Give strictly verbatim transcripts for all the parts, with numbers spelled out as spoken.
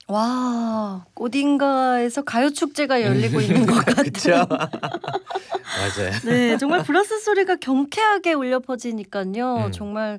와, 어딘가에서 가요 축제가 열리고 있는 것 같아요. 그렇죠. 맞아요. 네, 정말 브라스 소리가 경쾌하게 울려 퍼지니까요. 음. 정말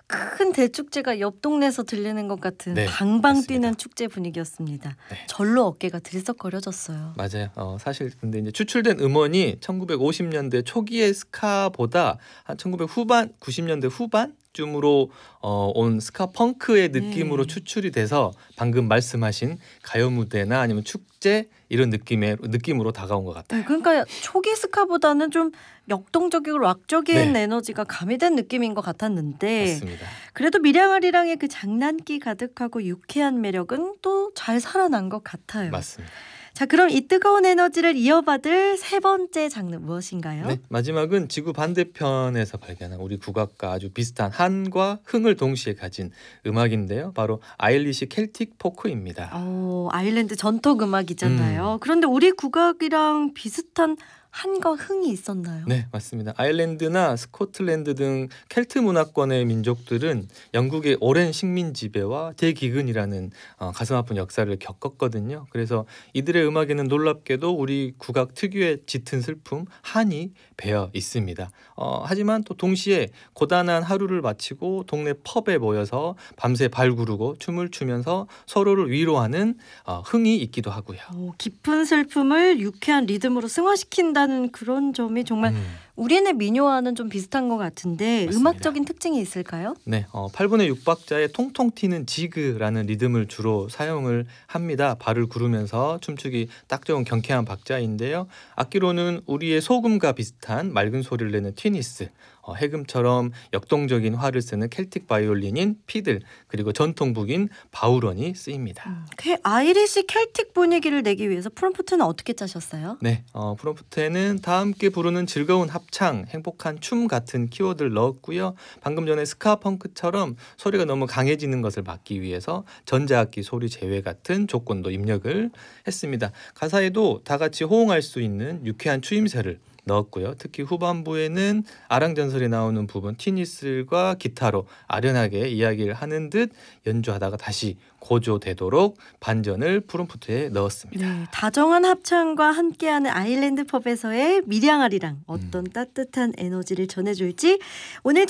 큰 대축제가 옆 동네에서 들리는 것 같은 네, 방방 맞습니다. 뛰는 축제 분위기였습니다. 네. 절로 어깨가 들썩거려졌어요. 맞아요. 어, 사실 근데 이제 추출된 음원이 천구백오십 년대 초기의 스카보다 한 천구백 후반, 구십 년대 후반쯤으로 어, 온 스카 펑크의 느낌으로 네. 추출이 돼서 방금 말씀하신 가요 무대나 아니면 축제 이런 느낌의 느낌으로 다가온 것 같아요. 네, 그러니까 초기 스카보다는 좀 역동적이고 락적인 네. 에너지가 가미된 느낌인 것 같았는데 맞습니다. 그래도 미량아리랑의 그 장난기 가득하고 유쾌한 매력은 또 잘 살아난 것 같아요. 맞습니다. 자, 그럼 이 뜨거운 에너지를 이어받을 세 번째 장르 무엇인가요? 네, 마지막은 지구 반대편에서 발견한 우리 국악과 아주 비슷한 한과 흥을 동시에 가진 음악인데요. 바로 아일리시 켈틱 포크입니다. 어, 아일랜드 전통 음악이잖아요. 음. 그런데 우리 국악이랑 비슷한 한과 흥이 있었나요? 네, 맞습니다. 아일랜드나 스코틀랜드 등 켈트 문화권의 민족들은 영국의 오랜 식민 지배와 대기근이라는 어, 가슴 아픈 역사를 겪었거든요. 그래서 이들의 음악에는 놀랍게도 우리 국악 특유의 짙은 슬픔, 한이 배어 있습니다. 어, 하지만 또 동시에 고단한 하루를 마치고 동네 펍에 모여서 밤새 발구르고 춤을 추면서 서로를 위로하는 어, 흥이 있기도 하고요. 오, 깊은 슬픔을 유쾌한 리듬으로 승화시킨다는 그런 점이 정말 음. 우리네 민요와는 좀 비슷한 것 같은데 맞습니다. 음악적인 특징이 있을까요? 네, 어, 팔 분의 육 박자의 통통 튀는 지그라는 리듬을 주로 사용을 합니다. 발을 구르면서 춤추기 딱 좋은 경쾌한 박자인데요. 악기로는 우리의 소금과 비슷한 맑은 소리를 내는 튀니스, 어, 해금처럼 역동적인 활을 쓰는 켈틱 바이올린인 피들, 그리고 전통북인 바우런이 쓰입니다. 그 아이리시 켈틱 분위기를 내기 위해서 프롬프트는 어떻게 짜셨어요? 네, 어, 프롬프트에는 다 함께 부르는 즐거운 합창, 행복한 춤 같은 키워드를 넣었고요. 방금 전에 스카 펑크처럼 소리가 너무 강해지는 것을 막기 위해서 전자악기 소리 제외 같은 조건도 입력을 했습니다. 가사에도 다 같이 호응할 수 있는 유쾌한 추임새를 넣었고요. 특히 후반부에는 아랑전설에 나오는 부분 티니슬과 기타로 아련하게 이야기를 하는 듯 연주하다가 다시 고조되도록 반전을 프롬프트에 넣었습니다. 네, 다정한 합창과 함께하는 아일랜드 펍에서의 미량아리랑 어떤 음. 따뜻한 에너지를 전해줄지 오늘